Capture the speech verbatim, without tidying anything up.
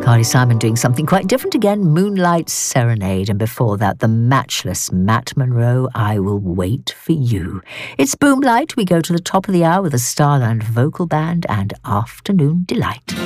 Carly Simon doing something quite different again, Moonlight Serenade, and before that, the matchless Matt Monro, I Will Wait for You. It's Boomlight. We go to the top of the hour with the Starland Vocal Band and Afternoon Delight.